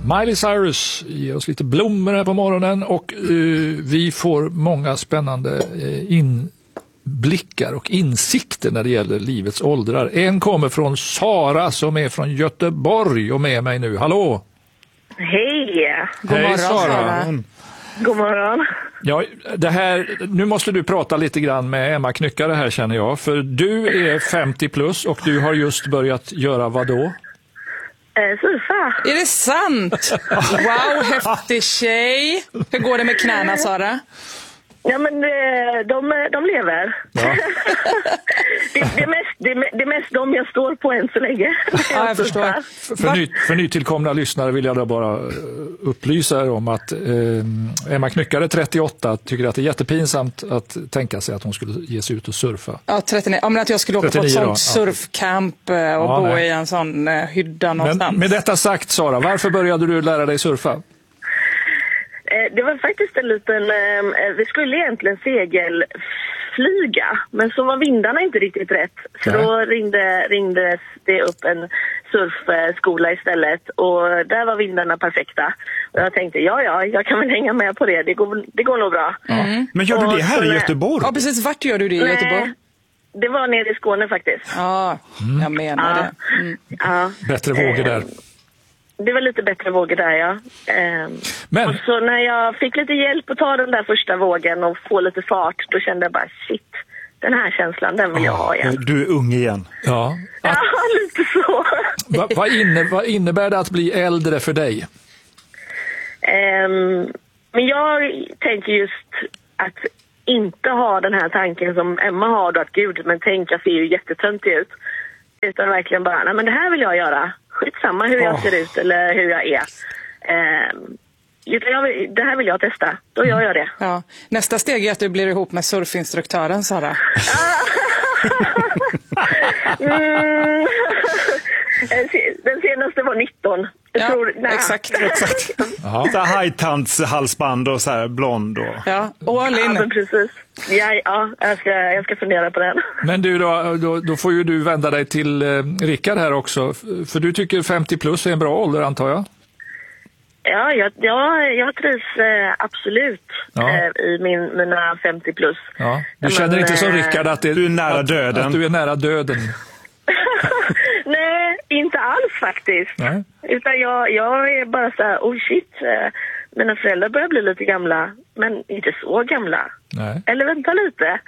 Miley Cyrus ger oss lite blommor här på morgonen och vi får många spännande inblickar och insikter när det gäller livets åldrar. En kommer från Sara som är från Göteborg och med mig nu. Hallå! Hej! God morgon, hej Sara! God morgon! Ja, nu måste du prata lite grann med Emma Knyckare här känner jag. För du är 50 plus och du har just börjat göra vad då? Surfa. Är det sant? Wow, häftig tjej. Hur går det med knäna, Sara? Ja, men de lever. Ja. det är mest de jag står på än så länge. Ja, jag förstår. För nytillkomna lyssnare vill jag då bara upplysa er om att Emma Knyckare, 38, tycker att det är jättepinsamt att tänka sig att hon skulle ge sig ut och surfa. Ja, 39. Ja, men att jag skulle åka på ett sånt surfcamp och bo i en sån hydda någonstans. Men med detta sagt, Sara, varför började du lära dig surfa? Det var faktiskt en liten... vi skulle egentligen segelflyga, men så var vindarna inte riktigt rätt. Så då ringdes det upp en surfskola istället och där var vindarna perfekta. Och jag tänkte, jag kan väl hänga med på det. Det går nog bra. Mm. Men gör du det här i Göteborg? Ja, precis. Vart gör du det i Göteborg? Det var nere i Skåne faktiskt. Ja, jag menar det. Ja. Bättre vågor där. Det var lite bättre vågor där, ja. Och så när jag fick lite hjälp att ta den där första vågen och få lite fart, då kände jag bara, shit, den här känslan, den vill jag ha igen. Du är ung igen. Ja, lite så. Vad innebär det att bli äldre för dig? Men jag tänker just att inte ha den här tanken som Emma har då, att gud, men tänk, jag ser ju jättetöntig ut. Utan verkligen bara, nej men det här vill jag göra. Skitsamma hur jag ser ut eller hur jag är. Det här vill jag testa. Då gör jag det. Ja. Nästa steg är att du blir ihop med surfinstruktören, Sara. Den senaste var 19. Exakt. Så high-tants-halsband och så här blond. Och... Ja, all in. Ja, men precis. Jag ska fundera på den. Men du då får ju du vända dig till Rickard här också. För du tycker 50 plus är en bra ålder, antar jag? Ja, jag trivs absolut i mina 50 plus. Ja. Du känner inte som Rickard att du är nära döden? Att du är nära döden? Nej, inte alls faktiskt. Nej. Utan jag är bara så här, oh shit, mina föräldrar börjar bli lite gamla, men inte så gamla. Nej. Eller vänta lite.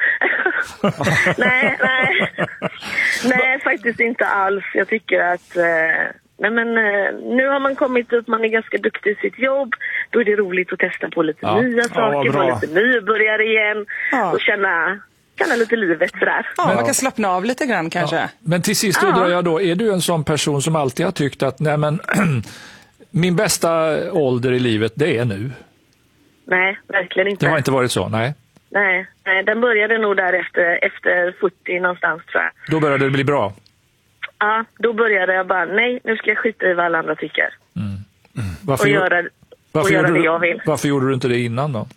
Nej, faktiskt inte alls. Jag tycker att nu har man kommit ut, man är ganska duktig i sitt jobb. Då är det roligt att testa på lite nya saker, vara lite nybörjare igen och känna lite livet sådär. Ja, man kan slappna av lite grann kanske. Ja. Men till sist undrar jag då, är du en sån person som alltid har tyckt att min bästa ålder i livet, det är nu? Nej, verkligen inte. Det har inte varit så, nej. Nej, den började nog där efter 40 någonstans, tror jag. Då började det bli bra? Ja, då började jag bara, nej, nu ska jag skita i vad alla andra tycker. Och göra det jag vill. Varför gjorde du inte det innan då?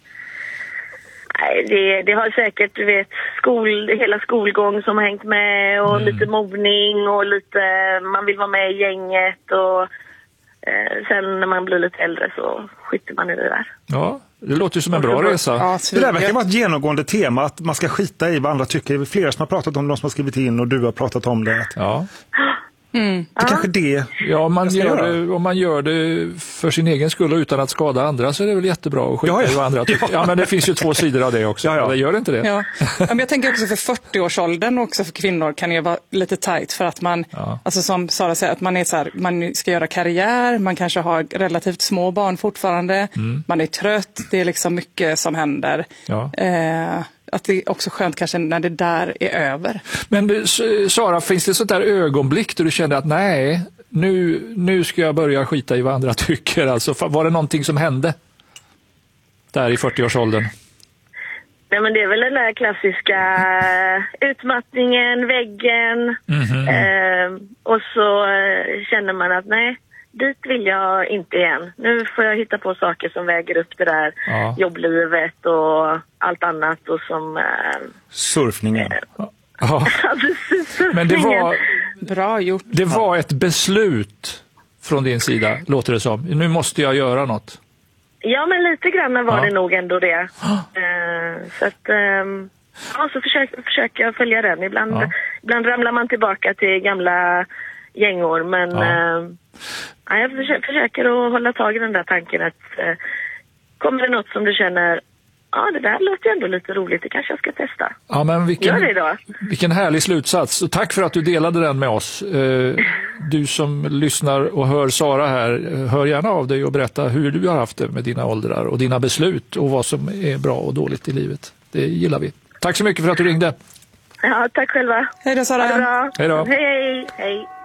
Nej, det har säkert, du vet, hela skolgång som har hängt med och lite mobbning och lite, man vill vara med i gänget och sen när man blir lite äldre så skiter man i det där. Ja, det låter ju som en bra resa. Ja, det där verkar vara ett genomgående tema, att man ska skita i vad andra tycker. Det är flera som har pratat om det, som har skrivit in och du har pratat om det. Ja. Det kanske det. Ja, om man gör det för sin egen skull och utan att skada andra, så är det väl jättebra att skita i vad andra tycker. Ja, men det finns ju två sidor av det också. Eller gör det inte det? Ja. Men jag tänker också för 40-årsåldern också för kvinnor kan det vara lite tajt för att man, alltså som Sara säger, att man är så här, man ska göra karriär, man kanske har relativt små barn fortfarande, man är trött, det är liksom mycket som händer. Ja. Att det är också skönt kanske när det där är över. Men Sara, finns det sånt där ögonblick där du kände att nej, nu ska jag börja skita i vad andra tycker? Alltså, var det någonting som hände där i 40-årsåldern? Nej, men det är väl den där klassiska utmattningen, väggen. Och så känner man att nej, dit vill jag inte igen. Nu får jag hitta på saker som väger upp det där jobblivet och allt annat och som... surfningen. Ja. Men det var... Bra gjort. Det var ett beslut från din sida, låter det som. Nu måste jag göra något. Ja, men lite grann var det nog ändå det. Så att... så försöker jag följa den. Ibland ramlar man tillbaka till gamla gängor, men jag försöker att hålla tag i den där tanken att kommer det något som du känner, det där låter ändå lite roligt, det kanske jag ska testa. Ja, men gör det då. Vilken härlig slutsats. Och tack för att du delade den med oss. Du som lyssnar och hör Sara här, hör gärna av dig och berätta hur du har haft det med dina åldrar och dina beslut och vad som är bra och dåligt i livet. Det gillar vi. Tack så mycket för att du ringde. Ja, tack själva. Hej då, Sara. Ha det bra. Hej då. Hej.